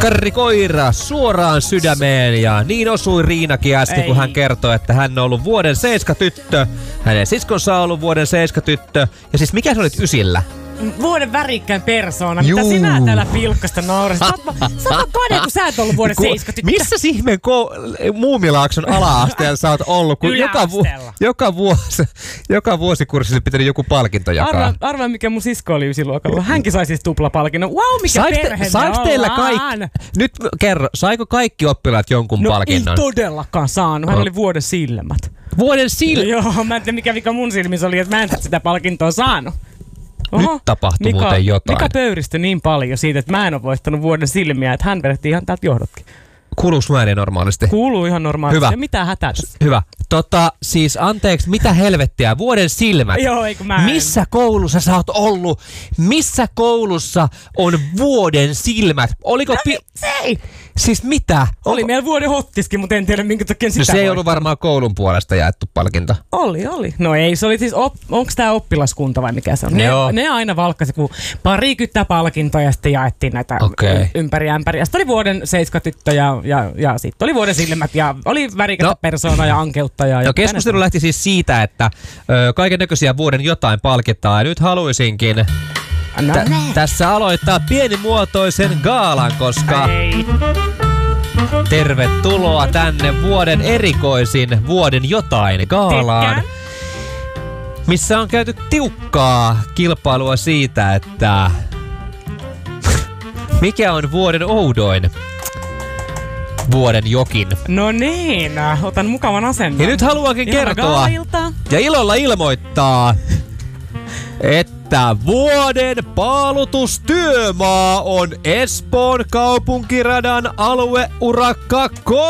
Karrikoira suoraan sydämeen ja niin osui Riinakin äsken, kun hän kertoi, että hän on ollut vuoden 7 tyttö. Hänen siskonsa on ollut vuoden 7 tyttö. Ja siis mikä sä olit ysillä? Vuoden värikkäin persoona. Mitä sinä täällä pilkkasta naurasit? Sä oot toinen, kun sä et ollut vuoden 7 tyttö. Missä ihmeen Muumilaakson ala-asteella sä oot ollut? Kun joka vuosikurssille pitänyt joku palkinto jakaa. Arvaa, mikä mun sisko oli ysiluokalla. Hänkin sai siis tuplapalkinnon. Wow, mikä perhe saiko teillä kaikki? Nyt kerro, saiko kaikki oppilaat jonkun palkinnon? No ei todellakaan saanut. Hän oli vuoden silmät. Vuoden silmät? Joo, mä en tiedä mikä vika mun silmissä oli, että mä en sitä palkintoa saanut. Oho, nyt tapahtui muuten jotain. Mika pöyristyi niin paljon siitä, että mä en ole voittanut vuoden silmiä, että hän vedettiin ihan täältä johdotkin. Kuuluuko mä normaalisti? Kuuluu ihan normaalisti. Hyvä. Ja mitä hätää? Hyvä. Siis anteeksi, mitä helvettiä? Vuoden silmät. Joo, eikö mä Missä koulussa sä oot ollut? Missä koulussa on vuoden silmät? Oliko miksei? Siis mitä? Oli meillä vuoden hottiskin, mutta en tiedä minkä takia sitä. No se ei ollut varmaan koulun puolesta jaettu palkinto. Oli. No ei, se oli siis, onko tää oppilaskunta vai mikä se on? Ne aina valkkasi, kun parikymmentä palkintoja ja sitten jaettiin näitä ympäri ämpäri. Ja sitten oli vuoden 7 tyttö ja sitten oli vuoden silmät ja oli värikästä persoonaa ja ankeutta. Ja keskustelu lähti siis siitä, että kaiken näköisiä vuoden jotain palkitaan. Ja nyt haluaisinkin tässä aloittaa pienimuotoisen gaalan, koska tervetuloa tänne vuoden erikoisin vuoden jotain gaalaan, missä on käyty tiukkaa kilpailua siitä, että mikä on vuoden oudoin vuoden jokin. No niin, otan mukavan asennon. Ja nyt haluankin kertoa ja ilolla ilmoittaa, että vuoden paalutustyömaa on Espoon kaupunkiradan alueurakka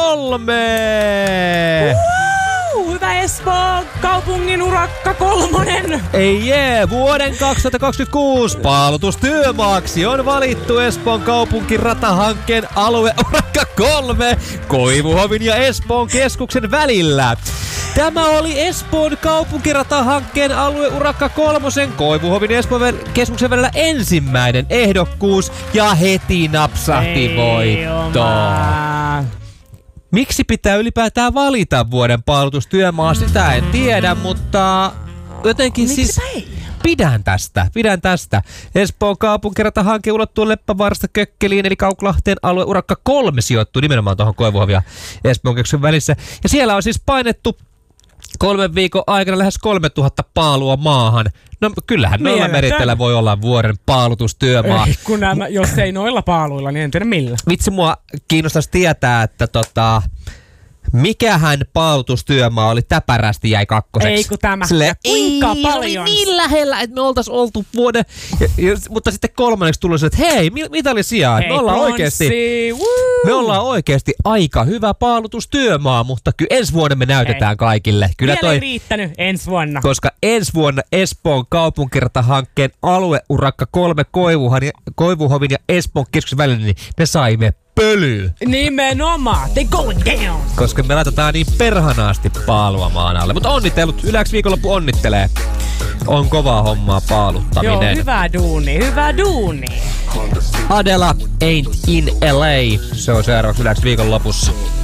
3. Hyvä Espoon kaupungin urakka 3. Vuoden 2026 paalutustyömaaksi on valittu Espoon kaupunkiratahankkeen alueurakka 3 Koivuhovin ja Espoon keskuksen välillä. Tämä oli Espoon kaupunkiratahankkeen alueurakka 3 Koivuhovin ja Espoon keskuksen välillä ensimmäinen ehdokkuus ja heti napsahti voitto. Miksi pitää ylipäätään valita vuoden paalutustyömaa, sitä en tiedä, mutta jotenkin siis pidän tästä. Espoon kaupunkiratahanke ulottuu Leppävaarasta Kökkeliin eli Kauklahteen alueurakka 3 sijoittuu nimenomaan tuohon Koivuhovin ja Espoon keskuksen välissä. Ja siellä on siis painettu 3 viikon aikana lähes 3000 paalua maahan. No kyllähän noilla meriteillä voi olla vuoden paalutustyömaa. Jos ei noilla paaluilla, niin en tiedä millä. Vitsi mua kiinnostaisi tietää, että mikähän paalutustyömaa oli täpärästi jäi kakkoseksi. Ei kun tämä. Kuinka paljon? Oli niin lähellä, että me oltais oltu vuoden. Mutta sitten kolmanneksi tuli se, että hei, mitali sijaan. Me ollaan oikeesti aika hyvä paalutustyömaa, mutta kyllä ensi vuonna me näytetään kaikille. Kyllä vielä ei riittänyt ensi vuonna. Koska ensi vuonna Espoon kaupunkiratahankkeen alueurakka 3 Koivuhovin ja Espoon keskuksen välillä, niin me saimme pölyy. Nimenomaan. They going down. Koska me laitetaan niin perhanaasti paalua maan alle. Mutta onnittelut. Yläks viikonloppu onnittelee. On kovaa hommaa paaluttaminen. Joo, hyvä duuni. Adela Ain't in LA. Se on seuraavaksi Yläks viikonlopussa.